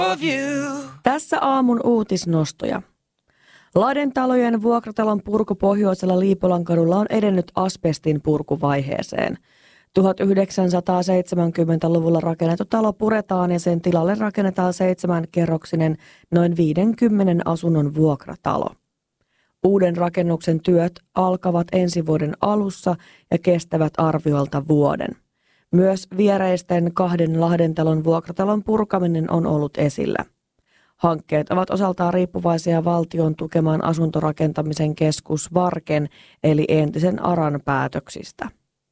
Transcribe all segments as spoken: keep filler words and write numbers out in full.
Tässä aamun uutisnostoja. Lahden talojen vuokratalon purku pohjoisella Liipolankadulla on edennyt asbestin purkuvaiheeseen. tuhatyhdeksänsataaseitsemänkymmentäluvulla rakennettu talo puretaan ja sen tilalle rakennetaan seitsemänkerroksinen noin viidenkymmenen asunnon vuokratalo. Uuden rakennuksen työt alkavat ensi vuoden alussa ja kestävät arviolta vuoden. Myös viereisten kahden Lahdentalon vuokratalon purkaminen on ollut esillä. Hankkeet ovat osaltaan riippuvaisia valtion tukemaan asuntorakentamisen keskus Varken eli entisen ARAn päätöksistä.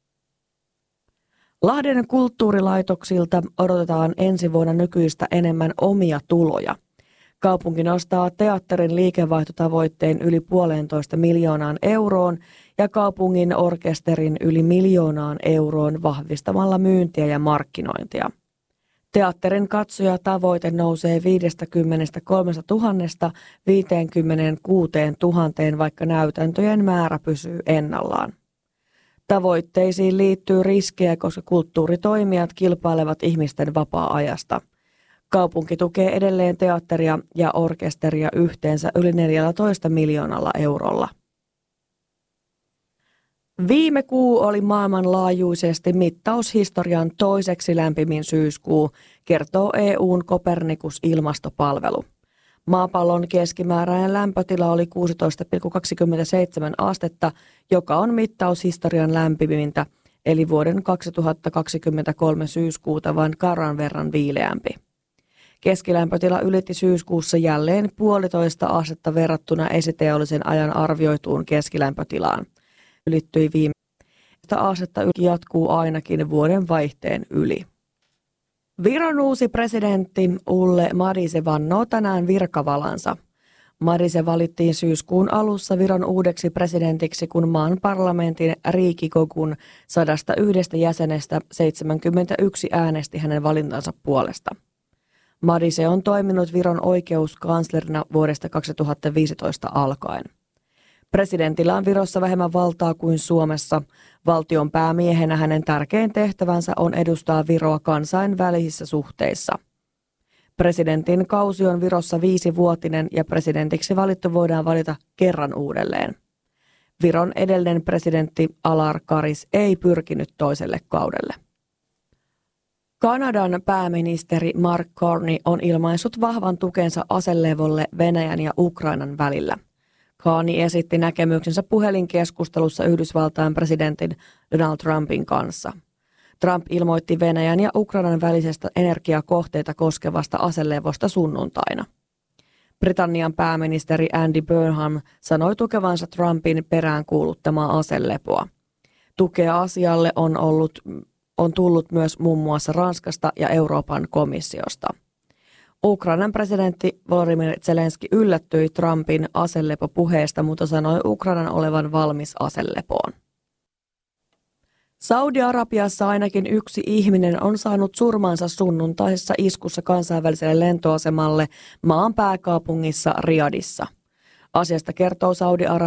Lahden kulttuurilaitoksilta odotetaan ensi vuonna nykyistä enemmän omia tuloja. Kaupunki nostaa teatterin liikevaihtotavoitteen yli puolentoista miljoonaan euroon ja kaupungin orkesterin yli miljoonaan euroon vahvistamalla myyntiä ja markkinointia. Teatterin katsojatavoite nousee viisikymmentäkolmetuhatta viisikymmentäkuusituhatta, vaikka näytäntöjen määrä pysyy ennallaan. Tavoitteisiin liittyy riskejä, koska kulttuuritoimijat kilpailevat ihmisten vapaa-ajasta. Kaupunki tukee edelleen teatteria ja orkesteria yhteensä yli neljällätoista miljoonalla eurolla. Viime kuu oli maailmanlaajuisesti mittaushistorian toiseksi lämpimin syyskuu, kertoo E U:n Copernicus-ilmastopalvelu. Maapallon keskimääräinen lämpötila oli kuusitoista pilkku kaksikymmentäseitsemän astetta, joka on mittaushistorian lämpimintä, eli vuoden kaksituhattakaksikymmentäkolme syyskuuta vain karran verran viileämpi. Keskilämpötila ylitti syyskuussa jälleen puolitoista astetta verrattuna esiteollisen ajan arvioituun keskilämpötilaan. Ylittyi viime astetta jatkuu ainakin vuoden vaihteen yli. Viron uusi presidentti Ulle Madise vannoo tänään virkavalansa. Madise valittiin syyskuun alussa Viron uudeksi presidentiksi, kun maan parlamentin Riigikogun sadasta yhdestä jäsenestä seitsemänkymmentäyksi äänesti hänen valintansa puolesta. Madise on toiminut Viron oikeuskanslerina vuodesta kaksituhattaviisitoista alkaen. Presidentillä on Virossa vähemmän valtaa kuin Suomessa. Valtion päämiehenä hänen tärkein tehtävänsä on edustaa Viroa kansainvälisissä suhteissa. Presidentin kausi on Virossa viisivuotinen ja presidentiksi valittu voidaan valita kerran uudelleen. Viron edellinen presidentti Alar Karis ei pyrkinyt toiselle kaudelle. Kanadan pääministeri Mark Carney on ilmaissut vahvan tukensa aselevolle Venäjän ja Ukrainan välillä. Carney esitti näkemyksensä puhelinkeskustelussa Yhdysvaltain presidentin Donald Trumpin kanssa. Trump ilmoitti Venäjän ja Ukrainan välisestä energiakohteita koskevasta aselevosta sunnuntaina. Britannian pääministeri Andy Burnham sanoi tukevansa Trumpin peräänkuuluttamaa aselepoa. Tukea asialle on, ollut, on tullut myös muun muassa Ranskasta ja Euroopan komissiosta. Ukrainan presidentti Volodymyr Zelenski yllättyi Trumpin aselepopuheesta, mutta sanoi Ukrainan olevan valmis aselepoon. Saudi-Arabiassa ainakin yksi ihminen on saanut surmansa sunnuntaisessa iskussa kansainväliselle lentoasemalle maan pääkaupungissa Riyadissa. Asiasta kertoo Saudi-Arabian